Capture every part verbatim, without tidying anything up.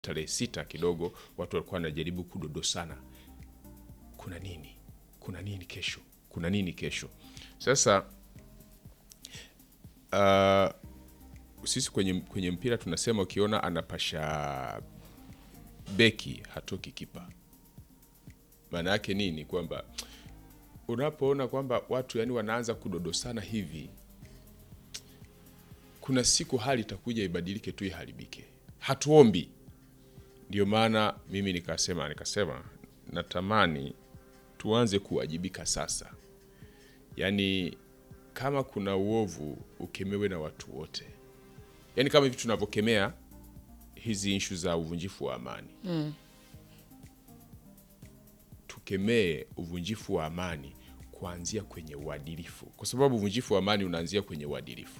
tarehe sita kidogo watu walikuwa wanajaribu kudodosana. Kuna nini? Kuna nini kesho? Kuna nini kesho? Sasa uh, sisi kwenye kwenye mpira tunasema ukiona anapasha beki hatoki kipa. Maana yake nini? Kwamba unapoona kwamba watu yani wanaanza kudodosana hivi, kuna siku hali itakuja ibadilike tu, iharibike. Hatuombi. Ndio maana mimi nikasema nikasema natamani tuanze kuwajibika sasa. Yani kama kuna uovu ukemewe na watu wote. Yani kama hivi tunavyokemea hizi issue za uvunjifu wa amani. Mm. Tukemee uvunjifu wa amani kuanzia kwenye uadilifu. Kwa sababu uvunjifu wa amani unaanzia kwenye uadilifu.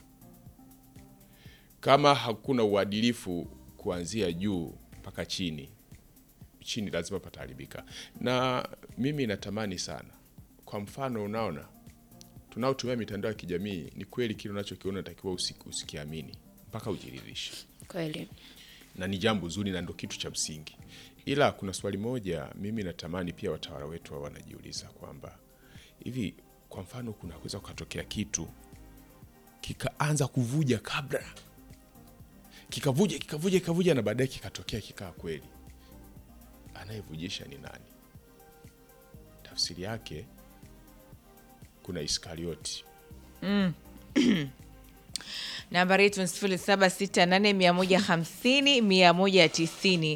Kama hakuna uadilifu kuanzia juu mpaka chini, chini lazima pataharibika. Na mimi natamani sana. Kwa mfano unaona, tunaotumia mitandao ya kijamii, ni kweli kile unachokiona unatakiwa usiku usikiamini mpaka ujiridhishe. Kweli. Na ni jambo zuri na ndio kitu cha msingi. Ila kuna swali moja mimi natamani pia watawala wetu wa wanajiuliza kwamba hivi kwa mfano kuna kuweza kutokea kitu kikaanza kuvuja kabla, kikavuja kikavuja kikavuja na baadaye kikatokea kikaa kweli, anayevujisha ni nani? Tafsiri yake kuna Iskarioti. Mm. Nambari yetu ni sifuri saba sita nane mia moja hamsini mia moja tisini.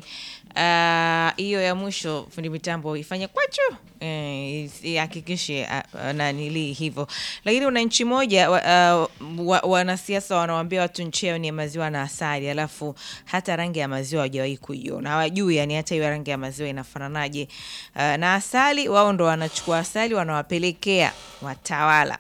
Hiyo uh, ya mwisho fundi mitambo ifanye kwacho, eh, ihakikishe uh, nanili hivyo. Lakini una nchi moja uh, wanasiasa wa, wanawaambia watu nchi yao ni maziwa na asali, alafu hata rangi ya maziwa hawajawahi kuiona. Hawajui yani hata hiyo rangi ya maziwa inafananaje uh, na asali. Wao ndo wanachukua asali wanawapelekea watawala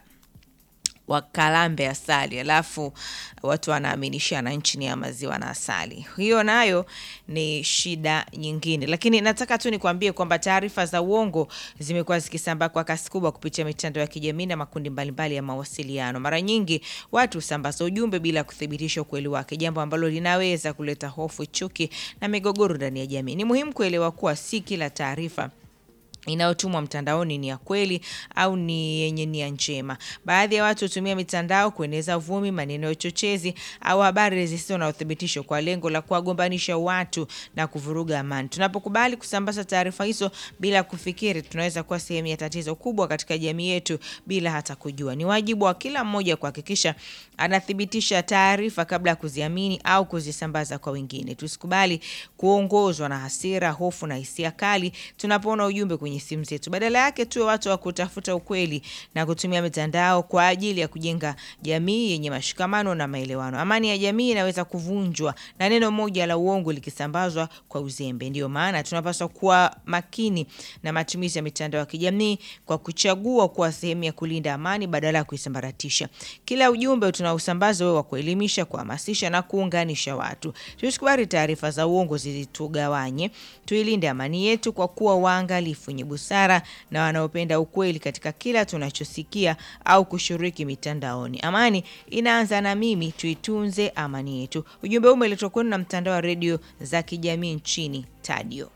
wakalambe asali, alafu watu wanaaminisha na nchi ni ya maziwa na asali. Hiyo nayo ni shida nyingine. Lakini nataka tu nikwambie kwamba taarifa za uongo zimekuwa zikisambaa kwa kasi kubwa kupitia mitandao ya kijamii na makundi mbalimbali ya mawasiliano. Mara nyingi watu husambaza ujumbe bila kuthibitisha ukweli wake, jambo ambalo linaweza kuleta hofu, chuki na migogoro ndani ya jamii. Ni muhimu kuelewa kuwa si kila taarifa inayotumwa mtandaoni ni ya kweli au ni yenye nia njema. Baadhi ya watu hutumia mitandao kueneza uvumi, maneno ya uchochezi au habari zisizo na uthibitisho kwa lengo la kuwagombanisha watu na kuvuruga amani. Tunapokubali kusambaza taarifa hizo bila kufikiri, tunaweza kuwa sehemu ya tatizo kubwa katika jamii yetu bila hata kujua. Ni wajibu wa kila mmoja kuhakikisha anathibitisha taarifa kabla ya kuziamini au kuzisambaza kwa wengine. Tusikubali kuongozwa na hasira, hofu na hisia kali tunapoona ujumbe kwenye simu zetu. Badala yake tuwe watu wa kutafuta ukweli na kutumia mitandao kwa ajili ya kujenga jamii yenye mashikamano na maelewano. Amani ya jamii inaweza kuvunjwa na neno moja la uongo likisambazwa kwa uzembe. Ndio maana tunapaswa kuwa makini na matumizi ya mitandao ya kijamii kwa kuchagua kuwa sehemu ya kulinda amani badala ya kuisambaratisha. Kila ujumbe tunaosambaza wewe wa kuelimisha, kuhamasisha na kuunganisha watu. Tusikubali taarifa za uongo zitugawanye. Tuilinde amani yetu kwa kuwa waangalifu, wenye busara na wanaopenda ukweli katika kila tunachosikia au kushiriki mitandaoni. Amani inaanza na mimi, tuitunze amani yetu. Ujumbe huu umeletwa kwenu na mtandao wa redio za kijamii nchini Tadio.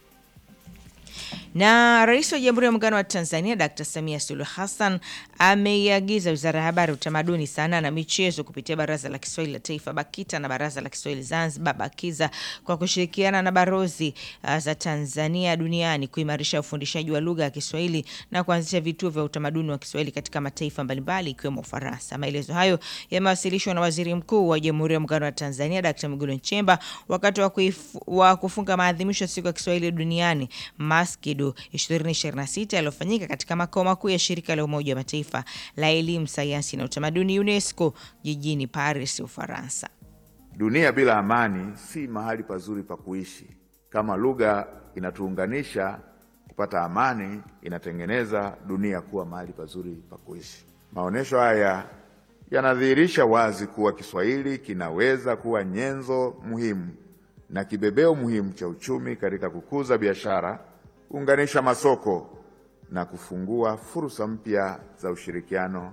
Na Rais wa Jamhuri ya Muungano wa Tanzania Daktari Samia Suluhu Hassan ameiagiza Wizara ya Habari, Utamaduni, Sanaa na Michezo kupitia Baraza la Kiswahili la Taifa BAKITA na Baraza la Kiswahili Zanzibar BAKIZA kwa kushirikiana na barozi uh, za Tanzania duniani kuimarisha ufundishaji wa lugha ya Kiswahili na kuanzisha vituo vya utamaduni wa Kiswahili katika mataifa mbalimbali ikiwemo Ufaransa. Maelezo hayo yamewasilishwa na Waziri Mkuu wa Jamhuri ya Muungano wa Tanzania Daktari Mwigulu Nchemba wakati wa, kuifu, wa kufunga maadhimisho ya Siku ya Kiswahili Duniani Maskidu ishirini ishirini na sita yaliyofanyika katika makao makuu ya Shirika la Umoja wa Mataifa la Elimu, Sayansi na Utamaduni UNESCO jijini Paris, Ufaransa. Dunia bila amani si mahali pazuri pa kuishi. Kama lugha inatuunganisha, kupata amani inatengeneza dunia kuwa mahali pazuri pa kuishi. Maonesho haya yanadhihirisha wazi kuwa Kiswahili kinaweza kuwa nyenzo muhimu na kibebeo muhimu cha uchumi katika kukuza biashara, kuunganisha masoko na kufungua fursa mpya za ushirikiano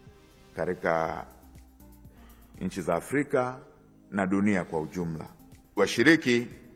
katika nchi za Afrika na dunia kwa ujumla. Washiriki